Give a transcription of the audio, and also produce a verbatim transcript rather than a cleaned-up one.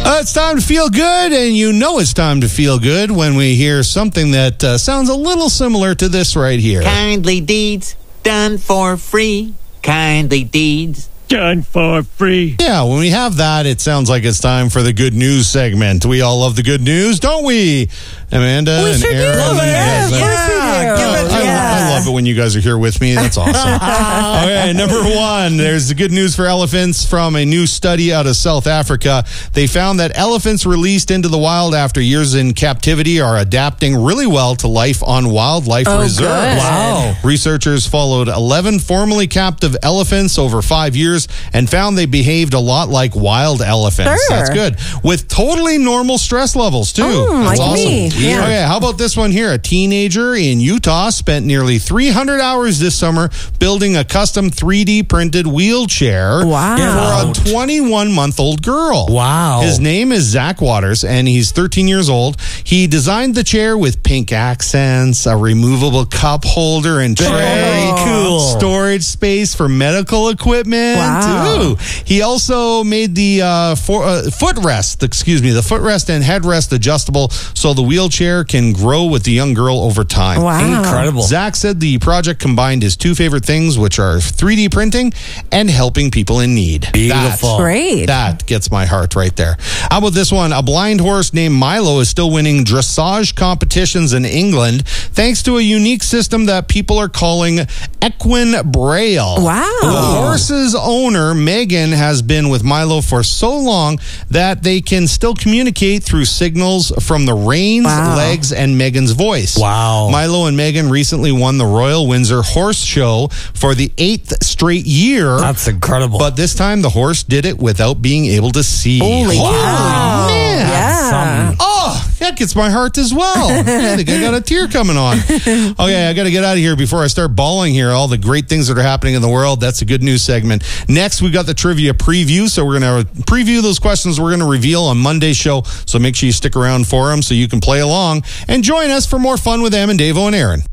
Uh, it's time to feel good, and you know it's time to feel good when we hear something that uh, sounds a little similar to this right here. Kindly deeds done for free. Kindly deeds done for free. Yeah, when we have that, it sounds like it's time for the good news segment. We all love the good news, don't we? Amanda we and sure Aaron. do. Yeah, of course we do. I, Yeah. I love it when you guys are here with me. That's awesome. Okay, number one, there's the good news for elephants from a new study out of South Africa. They found that elephants released into the wild after years in captivity are adapting really well to life on wildlife Oh, reserves. good. Wow. Researchers followed eleven formerly captive elephants over five years and found they behaved a lot like wild elephants. Sure. That's good. With totally normal stress levels, too. Oh, That's like awesome. me. Yeah. Okay, how about this one here? A teenager in Utah spent nearly three hundred hours this summer building a custom three D printed wheelchair Wow. for a twenty-one-month-old girl. Wow. His name is Zach Waters, and he's thirteen years old. He designed the chair with pink accents, a removable cup holder and tray. Very cool. Storage space for medical equipment. Wow. Ooh. He also made the uh, for, uh, footrest, excuse me, the footrest and headrest adjustable so the wheelchair can grow with the young girl over time. Wow. Incredible. Zach said the project combined his two favorite things, which are three D printing and helping people in need. Beautiful. That, Great. that gets my heart right there. How about this one? A blind horse named Milo is still winning dressage competitions in England thanks to a unique system that people are calling equine braille. Wow. The horse's owner, Megan, has been with Milo for so long that they can still communicate through signals from the reins, Wow. legs, and Megan's voice. Wow. Milo and Megan recently won the Royal Windsor Horse Show for the eighth straight year. That's incredible. But this time the horse did it without being able to see. Holy cow. man. Yeah. Oh, that gets my heart as well. I think I got a tear coming on. Okay, I got to get out of here before I start bawling here. All the great things that are happening in the world. That's a good news segment. Next, we got the trivia preview. So we're going to preview those questions we're going to reveal on Monday's show. So make sure you stick around for them so you can play along and join us for more fun with Em and Davo and Aaron.